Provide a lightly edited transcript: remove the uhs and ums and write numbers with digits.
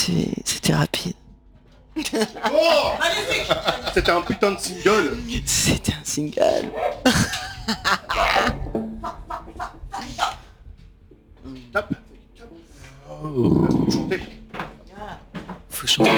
C'était rapide. Oh, c'était un putain de single. C'était un single. Tape. Oh. Chanter. Faut chanter.